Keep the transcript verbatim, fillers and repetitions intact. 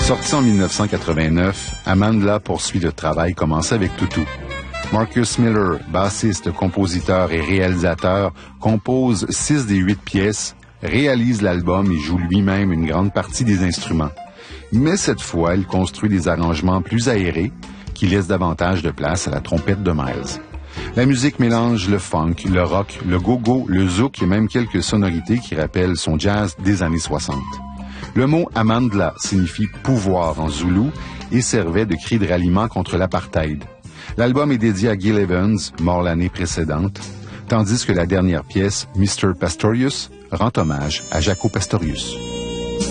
Sorti en mille neuf cent quatre-vingt-neuf, Amandla poursuit le travail commencé avec Tutu. Marcus Miller, bassiste, compositeur et réalisateur, compose six des huit pièces, réalise l'album et joue lui-même une grande partie des instruments. Mais cette fois, il construit des arrangements plus aérés qui laissent davantage de place à la trompette de Miles. La musique mélange le funk, le rock, le go-go, le zouk et même quelques sonorités qui rappellent son jazz des années soixante. Le mot Amandla signifie pouvoir en zoulou et servait de cri de ralliement contre l'apartheid. L'album est dédié à Gil Evans, mort l'année précédente, tandis que la dernière pièce, mister Pastorius, rend hommage à Jaco Pastorius.